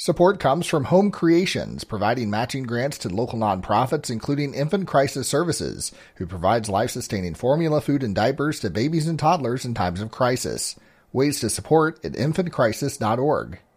Support comes from Home Creations, providing matching grants to local nonprofits, including Infant Crisis Services, who provides life-sustaining formula, food, and diapers to babies and toddlers in times of crisis. Ways to support at infantcrisis.org.